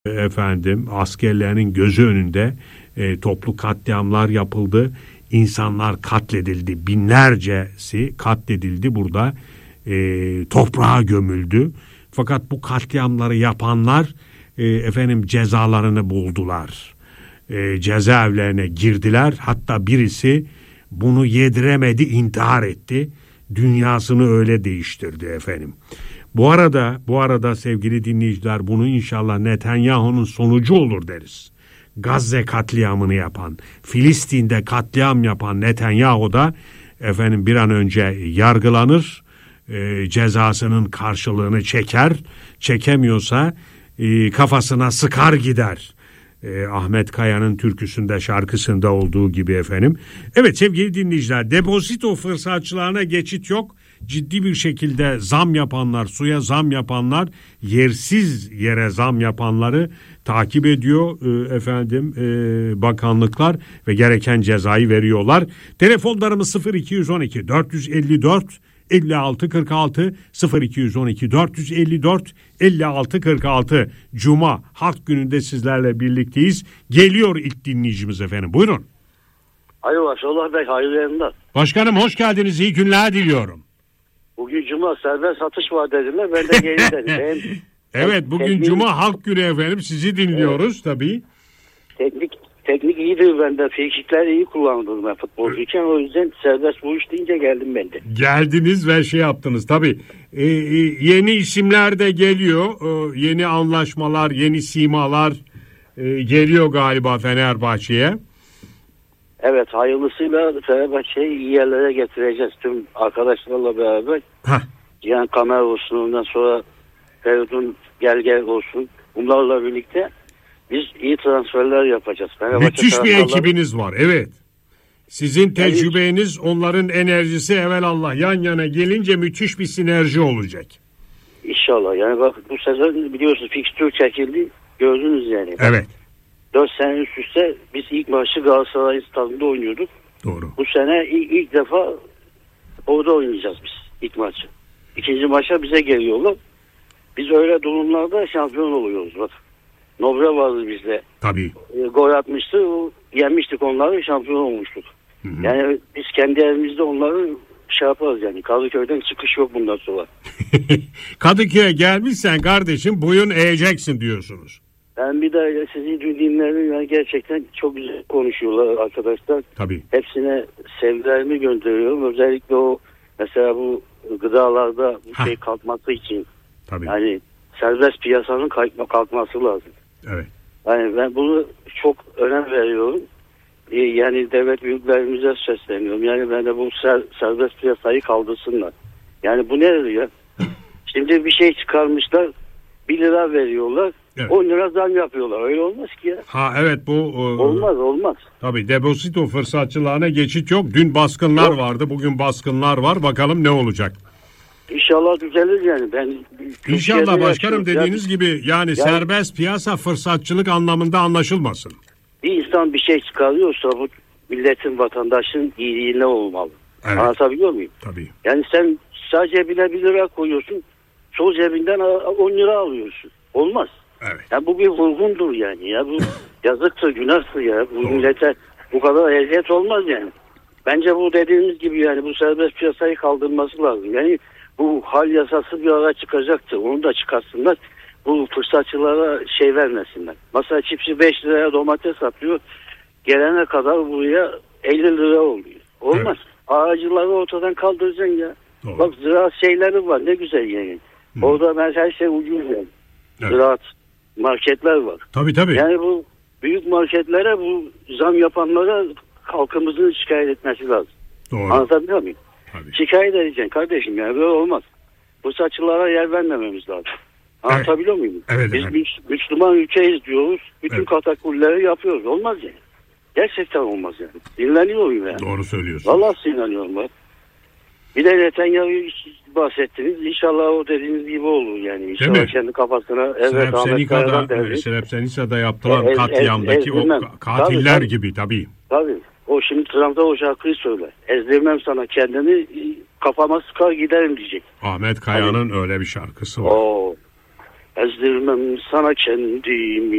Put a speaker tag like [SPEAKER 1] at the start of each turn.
[SPEAKER 1] efendim askerlerinin gözü önünde toplu katliamlar yapıldı. İnsanlar katledildi. Binlercesi katledildi burada. Toprağa gömüldü. Fakat bu katliamları yapanlar cezalarını buldular. Cezaevlerine girdiler. Hatta birisi bunu yediremedi, intihar etti. Dünyasını öyle değiştirdi efendim. Bu arada sevgili dinleyiciler, bunu inşallah Netanyahu'nun sonucu olur deriz. Gazze katliamını yapan, Filistin'de katliam yapan Netanyahu da bir an önce yargılanır, cezasının karşılığını çeker, çekemiyorsa kafasına sıkar gider. Ahmet Kaya'nın türküsünde, şarkısında olduğu gibi efendim. Evet sevgili dinleyiciler, depozito fırsatçılarına geçit yok. Ciddi bir şekilde zam yapanlar, suya zam yapanlar, yersiz yere zam yapanları takip ediyor bakanlıklar ve gereken cezayı veriyorlar. Telefonlarımız 0212 454 56 46 0212 454 56 46. Cuma Halk Günü'nde sizlerle birlikteyiz. Geliyor ilk dinleyicimiz efendim. Buyurun.
[SPEAKER 2] Alo Aşallah Bey, hayırlı yayınlar.
[SPEAKER 1] Başkanım hoş geldiniz. İyi günler diliyorum.
[SPEAKER 2] Bugün Cuma, serbest satış var dediler. Ben de gelin dedim.
[SPEAKER 1] Evet, bugün Cuma Halk Günü efendim. Sizi dinliyoruz tabii.
[SPEAKER 2] Teknik iyidir bende. Frikikler iyi kullandım ben futbolcuyken. O yüzden serbest vuruş deyince geldim ben de.
[SPEAKER 1] Geldiniz ve yaptınız tabii. Yeni isimler de geliyor. Yeni anlaşmalar, yeni simalar geliyor galiba Fenerbahçe'ye.
[SPEAKER 2] Evet, hayırlısıyla Fenerbahçe'yi iyi yerlere getireceğiz tüm arkadaşlarla beraber. Cihan Kamer olsun, ondan sonra Feridun Gel olsun. Bunlarla birlikte biz iyi transferler yapacağız.
[SPEAKER 1] Müthiş bir ekibiniz var, evet. Sizin tecrübeniz, onların enerjisi evelallah yan yana gelince müthiş bir sinerji olacak.
[SPEAKER 2] İnşallah. Yani bak, bu sezon biliyorsunuz fikstür çekildi. Gördünüz yani.
[SPEAKER 1] Evet.
[SPEAKER 2] 4 sene üst üste biz ilk maçı Galatasaray stadında oynuyorduk.
[SPEAKER 1] Doğru.
[SPEAKER 2] Bu sene ilk defa orada oynayacağız biz ilk maçı. İkinci maça bize geliyorlar. Biz öyle durumlarda şampiyon oluyoruz bak. Nobre vardı bizde.
[SPEAKER 1] Tabii.
[SPEAKER 2] Gol atmıştı. Yenmiştik onları, şampiyon olmuştuk. Hı-hı. Yani biz kendi evimizde onları yaparız yani. Kadıköy'den çıkış yok bundan sonra.
[SPEAKER 1] Kadıköy'e gelmişsen kardeşim boyun eğeceksin diyorsunuz.
[SPEAKER 2] Ben bir de sizi dinlerim, yani gerçekten çok güzel konuşuyorlar arkadaşlar.
[SPEAKER 1] Tabii.
[SPEAKER 2] Hepsine sevgilerimi gönderiyorum. Özellikle o mesela bu gıdalarda bir şey kalkması için.
[SPEAKER 1] Tabii.
[SPEAKER 2] Yani serbest piyasanın kalkması lazım.
[SPEAKER 1] Evet.
[SPEAKER 2] Yani ben bunu çok önem veriyorum. Yani devlet büyüklerimize sesleniyorum. Yani ben de bu serbest piyasayı kaldırsınlar. Yani bu nedir ya? Şimdi bir şey çıkarmışlar, 1 lira veriyorlar. Evet. 10 lira zam yapıyorlar. Öyle olmaz ki ya.
[SPEAKER 1] Evet bu...
[SPEAKER 2] Olmaz.
[SPEAKER 1] Tabii depozito fırsatçılığına geçit yok. Dün baskınlar vardı. Bugün baskınlar var. Bakalım ne olacak?
[SPEAKER 2] İnşallah düzelir yani.
[SPEAKER 1] İnşallah başkanım, dediğiniz gibi yani serbest piyasa fırsatçılık anlamında anlaşılmasın.
[SPEAKER 2] Bir insan bir şey çıkarıyorsa bu milletin, vatandaşın iyiliğine olmalı.
[SPEAKER 1] Evet.
[SPEAKER 2] Anlatabiliyor muyum?
[SPEAKER 1] Tabii.
[SPEAKER 2] Yani sen sağ cebine 1 lira koyuyorsun, sol cebinden 10 lira alıyorsun. Olmaz.
[SPEAKER 1] Evet.
[SPEAKER 2] Yani bu bir vurgundur yani. Ya bu yazıktır, günahtır ya. Bu millete bu kadar eziyet olmaz yani. Bence bu dediğimiz gibi yani bu serbest piyasayı kaldırması lazım. Yani bu hal yasası bir ara çıkacaktır. Onu da çıkarsınlar. Bu fırsatçılara vermesinler. Mesela çiftçi 5 liraya domates satıyor. Gelene kadar buraya 50 lira oluyor. Olmaz. Evet. Ağacıları ortadan kaldıracaksın ya. Doğru. Bak ziraat şeyleri var. Ne güzel yani. Orada her şey ucuz yani. Evet. Ziraat marketler var.
[SPEAKER 1] Tabii.
[SPEAKER 2] Yani bu büyük marketlere, bu zam yapanlara halkımızın şikayet etmesi lazım.
[SPEAKER 1] Doğru.
[SPEAKER 2] Anlatabiliyor muyum?
[SPEAKER 1] Tabii.
[SPEAKER 2] Şikayet edeceksin kardeşim yani, böyle olmaz. Fırsatçılara yer vermememiz lazım. Anlatabiliyor muyum?
[SPEAKER 1] Evet,
[SPEAKER 2] biz Müslüman ülkeyiz diyoruz. Bütün katakulleri yapıyoruz. Olmaz yani. Gerçekten olmaz yani. Dinleniyorum yani.
[SPEAKER 1] Doğru söylüyorsun.
[SPEAKER 2] Vallahi sinirleniyorum ben. Bir de Netanyahu'yu bahsettiniz. İnşallah o dediğiniz gibi olur yani. İnşallah kendi kafasına
[SPEAKER 1] Srebrenica'da yaptılan katliamdaki o katiller tabii. gibi tabii.
[SPEAKER 2] Tabii. O şimdi Trump'ta o şarkıyı söyle. Ezdirmem sana kendimi, kafama sıkar giderim diyecek.
[SPEAKER 1] Ahmet Kaya'nın öyle bir şarkısı var.
[SPEAKER 2] Ezdirmem sana kendimi.